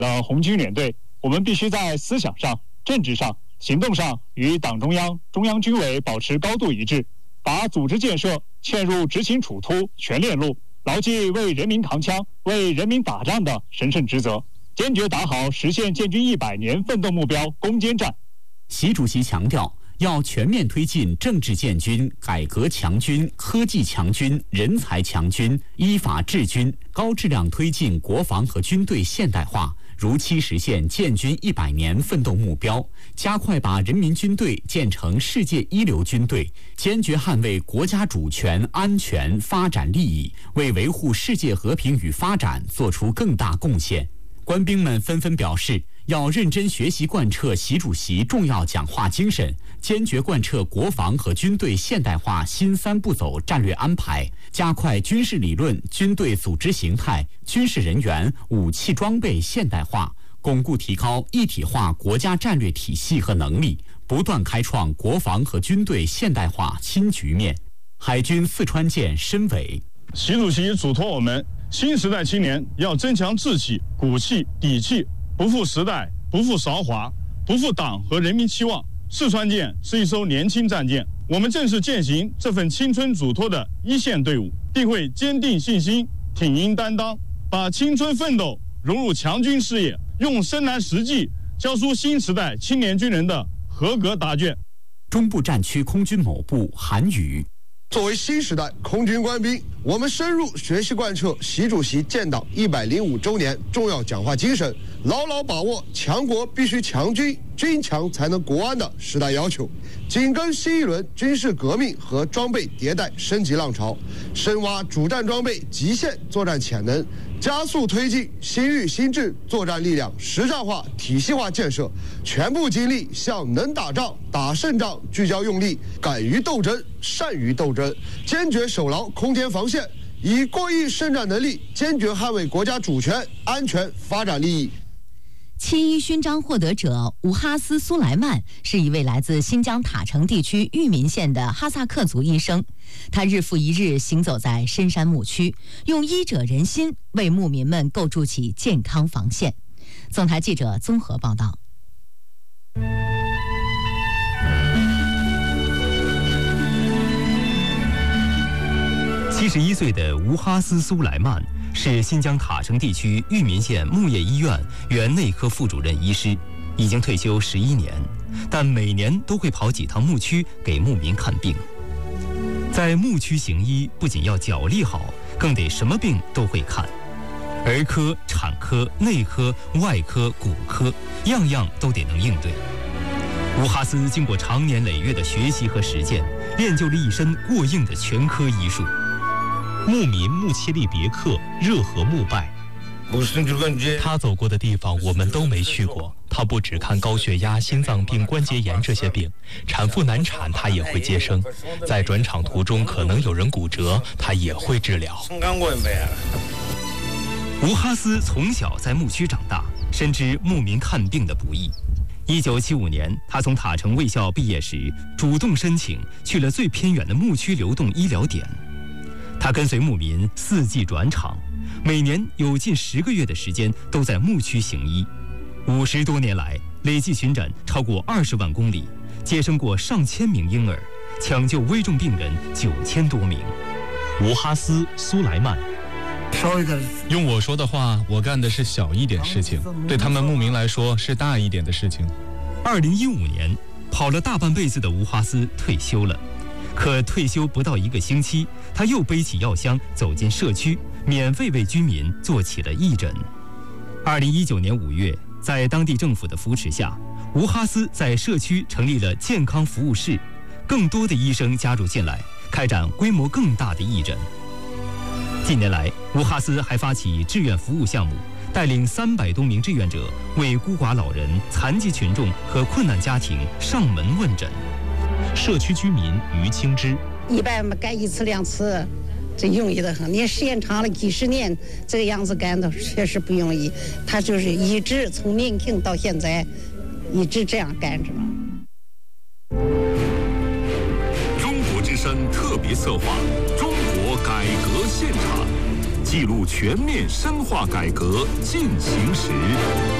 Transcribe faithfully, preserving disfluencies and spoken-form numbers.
的红军联队，我们必须在思想上、政治上、行动上与党中央、中央军委保持高度一致，把组织建设嵌入执行处突全链路，牢记为人民扛枪、为人民打仗的神圣职责，坚决打好实现建军一百年奋斗目标攻坚战。 习主席强调，要全面推进政治建军、改革强军、科技强军、人才强军、依法治军，高质量推进国防和军队现代化，如期实现建军一百年奋斗目标，加快把人民军队建成世界一流军队，坚决捍卫国家主权、安全、发展利益，为维护世界和平与发展做出更大贡献。官兵们纷纷表示，要认真学习贯彻习主席重要讲话精神，坚决贯彻国防和军队现代化新三步走战略安排，加快军事理论、军队组织形态、军事人员、武器装备现代化，巩固提高一体化国家战略体系和能力，不断开创国防和军队现代化新局面。海军四川舰申伟， 习主席嘱托我们，新时代青年要增强志气、骨气、底气，不负时代，不负韶华，不负党和人民期望。四川舰是一艘年轻战舰，我们正是践行这份青春嘱托的一线队伍，定会坚定信心、挺膺担当，把青春奋斗融入强军事业，用深蓝实际教出新时代青年军人的合格答卷。 中部战区空军某部韩宇， 作为新时代空军官兵，我们深入学习贯彻习主席建党一百零五周年重要讲话精神，牢牢把握强国必须强军，军强才能国安的时代要求，紧跟新一轮军事革命和装备迭代升级浪潮，深挖主战装备极限作战潜能，加速推进新域新制作战力量实战化体系化建设，全部精力向能打仗、打胜仗聚焦用力，敢于斗争、善于斗争，坚决守牢空天防线，以过亿胜战能力坚决捍卫国家主权、安全、发展利益。 七一勋章获得者吴哈斯·苏莱曼是一位来自新疆塔城地区玉民县的哈萨克族医生，他日复一日行走在深山牧区，用医者仁心为牧民们构筑起健康防线。总台记者综合报道。 七十一岁的吴哈斯·苏莱曼是新疆塔城地区玉民县牧业医院原内科副主任医师，已经退休十一年，但每年都会跑几趟牧区给牧民看病。在牧区行医，不仅要脚力好，更得什么病都会看，儿科、产科、内科、外科、骨科，样样都得能应对。吴哈斯经过长年累月的学习和实践，练就了一身过硬的全科医术。 牧民穆切利别克热河牧拜，他走过的地方我们都没去过。他不只看高血压、心脏病、关节炎这些病，产妇难产他也会接生，在转场途中可能有人骨折，他也会治疗。 吴哈斯从小在牧区长大，深知牧民看病的不易。一九七五年，他从塔城卫校毕业时，主动申请去了最偏远的牧区流动医疗点。他跟随牧民四季转场，每年有近十个月的时间都在牧区行医。五十多年来，累计巡诊超过二十万公里，接生过上千名婴儿，抢救危重病人九千多名。 吴哈斯·苏莱曼， 用我说的话，我干的是小一点事情，对他们牧民来说是大一点的事情。 二零一五年，跑了大半辈子的吴哈斯退休了。可退休不到一个星期，他又背起药箱走进社区，免费为居民做起了义诊。二零一九年五月，在当地政府的扶持下，吴哈斯在社区成立了健康服务室，更多的医生加入进来，开展规模更大的义诊。近年来，吴哈斯还发起志愿服务项目，带领三百多名志愿者为孤寡老人、残疾群众和困难家庭上门问诊。 社区居民于清之， 一般干一次两次，这容易的很。你时间长了几十年，这个样子干的确实不容易。他就是一直从年轻到现在，一直这样干着。 中国之声特别策划《中国改革现场》， 记录全面深化改革进行时。